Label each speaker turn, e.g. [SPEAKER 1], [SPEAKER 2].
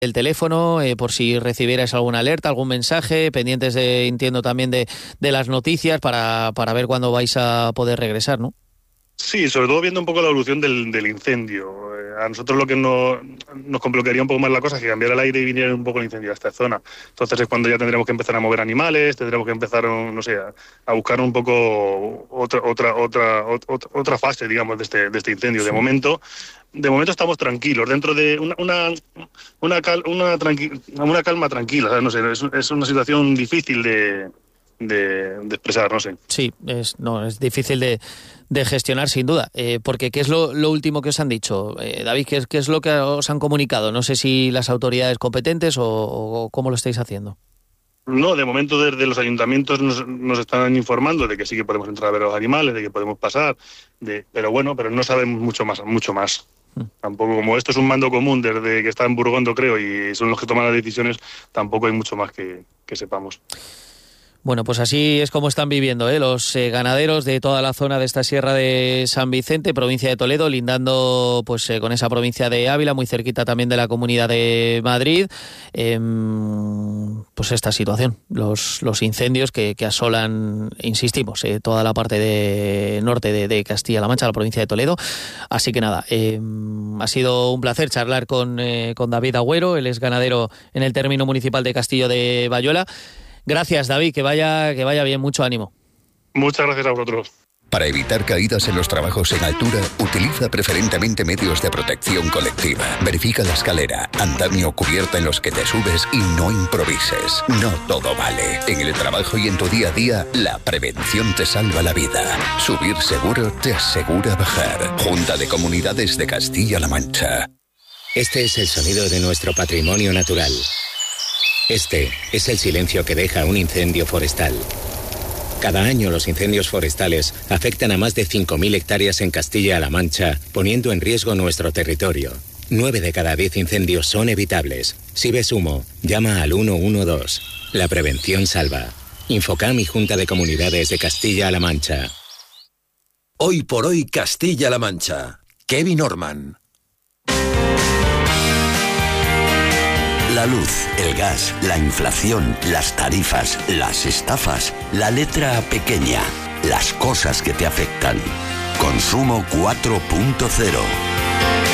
[SPEAKER 1] el teléfono por si recibierais alguna alerta, algún mensaje, pendientes entiendo también de las noticias para ver cuándo vais a poder regresar, ¿no?
[SPEAKER 2] Sí, sobre todo viendo un poco la evolución del incendio. A nosotros lo que nos complicaría un poco más la cosa es que cambiara el aire y viniera un poco el incendio a esta zona. Entonces es cuando ya tendremos que empezar a mover animales, tendremos que empezar, no sé, a buscar un poco otra fase, digamos, de este incendio. Sí. De momento estamos tranquilos, dentro de una calma tranquila. No sé, es una situación difícil de expresar, no sé.
[SPEAKER 1] Sí, es difícil de gestionar sin duda, porque ¿qué es lo último que os han dicho? David, ¿qué es lo que os han comunicado? No sé si las autoridades competentes o cómo lo estáis haciendo.
[SPEAKER 2] No, de momento desde los ayuntamientos nos están informando de que sí que podemos entrar a ver a los animales, de que podemos pasar, pero no sabemos mucho más. Tampoco, como esto es un mando común desde que está en Burgondo, creo, y son los que toman las decisiones, tampoco hay mucho más que sepamos.
[SPEAKER 1] Bueno, pues así es como están viviendo los ganaderos de toda la zona de esta sierra de San Vicente, provincia de Toledo, lindando pues con esa provincia de Ávila, muy cerquita también de la Comunidad de Madrid. Pues esta situación, los incendios que asolan, insistimos, toda la parte de norte de Castilla-La Mancha, la provincia de Toledo. Así que nada, ha sido un placer charlar con David Agüero, él es ganadero en el término municipal de Castillo de Bayuela. Gracias, David, que vaya bien, mucho ánimo.
[SPEAKER 2] Muchas gracias a vosotros.
[SPEAKER 3] Para evitar caídas en los trabajos en altura, utiliza preferentemente medios de protección colectiva. Verifica la escalera, andamio o cubierta en los que te subes y no improvises. No todo vale. En el trabajo y en tu día a día, la prevención te salva la vida. Subir seguro te asegura bajar. Junta de Comunidades de Castilla-La Mancha.
[SPEAKER 4] Este es el sonido de nuestro patrimonio natural. Este es el silencio que deja un incendio forestal. Cada año los incendios forestales afectan a más de 5.000 hectáreas en Castilla-La Mancha, poniendo en riesgo nuestro territorio. 9 de cada 10 incendios son evitables. Si ves humo, llama al 112. La prevención salva. Infocam y Junta de Comunidades de Castilla-La Mancha.
[SPEAKER 5] Hoy por hoy Castilla-La Mancha. Kevin Orman. La luz, el gas, la inflación, las tarifas, las estafas, la letra pequeña, las cosas que te afectan. Consumo 4.0.